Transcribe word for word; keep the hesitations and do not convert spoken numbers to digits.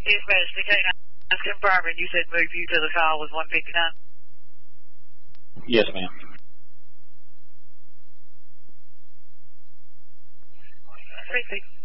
It's Majesty K nine. I'm confirming you said move you to the call was one fifty-nine. Yes, ma'am. Tracy.